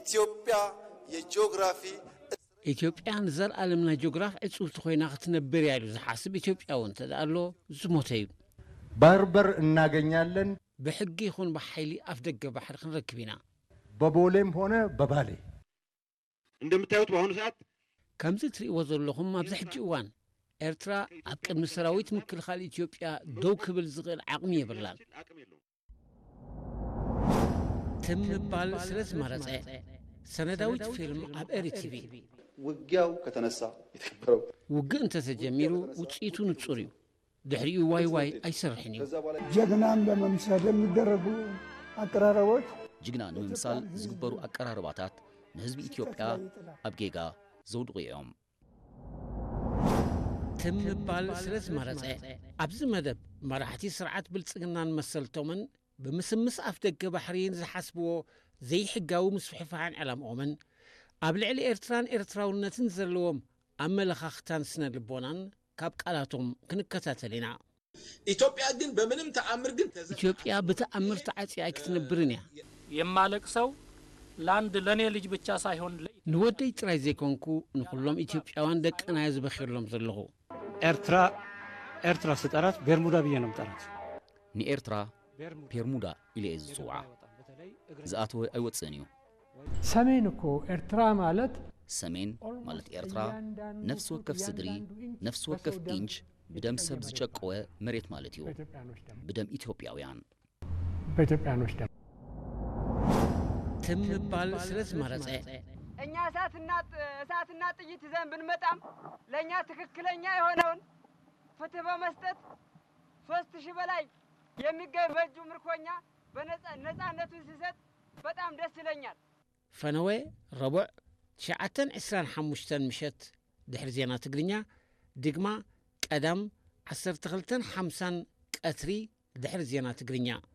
ኢትዮጵያ የጂኦግራፊ ኢትዮጵያን ዘርአለምና ጂኦግራፍ እጹብቲ ኮይና ክትነብር ያሉ ዝሓስብ ኢትዮጵያውን ተዳሎ ዝሞተዩ ባርበር እናገኛለን በሕጊ ይኹን በኃይሊ አፍደገ ባሕር ክንረክብና በቦሌም ሆነ በባሌ እንደምታዩት በአሁኑ ሰዓት ከምዚ ትርእይዎ ዘለኹም ኣብዚ ሕጂ እዋን ኤርትራ ኣብ ቅድሚ ሰራዊት ምክልኻል ኢትዮጵያ ደው ክብል ዝኽእል ዓቕሚ የብላን ትምባል ስለ ዝመረፀ ሰነዳዊት ፊልም ኣብ ኤሪቲቪ ውጊያው ከተነሳ የተከበረው ውግእ እንተተጀሚሩ ውፅኢቱ ንጹር እዩ ድሕሪኡ ዋይ ዋይ አይሰርሕን እዩ ጀግናን ለመምሰል የሚደረጉ አቀራረቦች ጅግና ንምምሳል ዝግበሩ አቀራረባታት ንህዝቢ ኢትዮጵያ ኣብ ጌጋ ዘውድቑ እዮም ትምባል ስለ ዝመረፀ ኣብዚ መደብ መራሕቲ ስርዓት ብልጽግናን መሰልቶምን ብምስምስ ኣፍ ደገ ባሕሪን ዝሓስብዎ ዘይሕጋዊ ምስፍሕፋሕን ዕላምኦምን ኣብ ልዕሊ ኤርትራን ኤርትራውነትን ዘለዎም ኣመለኻኽታን ስነ ልቦናን ካብ ቃላቶም ክንከታተል ኢና ኢትዮጵያ ግን በምንም ተአምር ግን ኢትዮጵያ በተአምር ተዓጽያ ክትነብርን እያ የማለቅሰው ላንድ ለኔ ልጅ ብቻ ሳይሆን ንወደይ ጥራይ ዘይኮንኩ ንኹሎም ኢትዮጵያውያን ደቅና ዝበኺርሎም ዘለኹ ኤርትራ ስጠራት ቤርሙዳ ብዬ ነው ምጠራት ንኤርትራ ቤርሙዳ ኢለ ዝጽውዓ ዝኣተወ ኣይወፅን እዩ ሰሜን እኮ ኤርትራ ማለት ሰሜን ማለት ኤርትራ ነፍስ ወከፍ ስድሪ ነፍስ ወከፍ ኢንች بدم سبز جاكوه مريت مالتيو بدم إثيوبياويان በኢትዮጵያኖች ደም ትምባል ስለዝ ማረጸ እኛ እሳትና ጥይት ይዘን ብንመጣም ለኛ ትክክለኛ የሆነውን ፍትህ በመስጠት 3000 በላይ የሚገኝ በእጁ ምርኮኛ በነጻነቱን ሲሰጥ በጣም ደስ ይለኛል ፈነወ ረቡዕ 9:25 ምሽት ድሕሪ ዜና ትግርኛ ድግማ ቀዳም 12:50 ቀትሪ ድሕሪ ዜና ትግርኛ